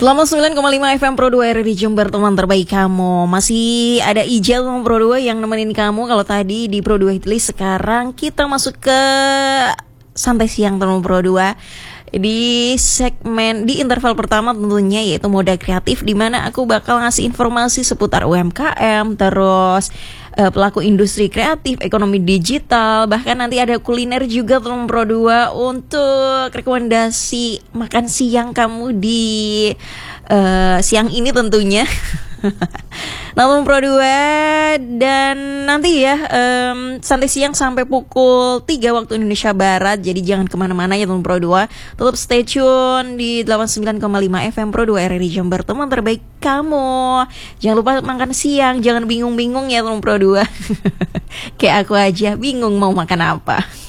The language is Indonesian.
89,5 FM Pro 2 RRI Jember, teman terbaik kamu. Masih ada Ijal Pro 2 yang nemenin kamu. Kalau tadi di Pro 2 Hitlist, sekarang kita masuk ke Santai Siang teman Pro 2. Di segmen, di interval pertama tentunya yaitu Moda Kreatif, di mana aku bakal ngasih informasi seputar UMKM, terus pelaku industri kreatif, ekonomi digital, bahkan nanti ada kuliner juga teman Pro 2 untuk rekomendasi makan siang kamu di siang ini tentunya. Namun Pro 2, dan nanti ya Santai Siang sampai pukul 3 waktu Indonesia Barat. Jadi jangan kemana-mana ya teman Pro 2. Tetap stay tune di 89,5 FM Pro 2 RRI Jember, teman terbaik kamu. Jangan lupa makan siang, jangan bingung-bingung ya teman Pro 2. Kayak aku aja bingung mau makan apa.